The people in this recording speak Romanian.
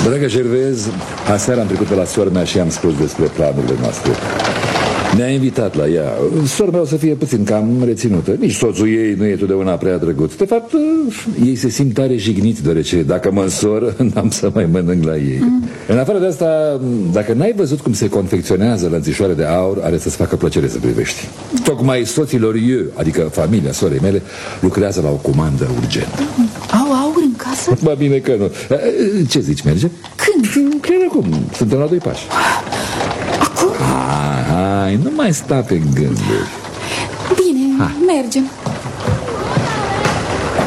Dragă Gervez, aseară am trecut pe la sora mea și am spus despre planurile noastre. Ne-a invitat la ea. Sora mea o să fie puțin cam reținută. Nici soțul ei nu e totdeauna prea drăguț. De fapt, ei se simt tare jigniți, deoarece dacă mă însor, n-am să mai mănânc la ei. În afară de asta, dacă n-ai văzut cum se confecționează lănțișoare de aur, are să-ți facă plăcere să privești. Tocmai soților eu, adică familia sorei mele, lucrează la o comandă urgentă. Au aur în casă? Ba bine că nu. Ce zici, merge? Când? Chiar acum, suntem la 2 pași. Acum? Hai, nu mai sta pe gânduri. Bine, mergem.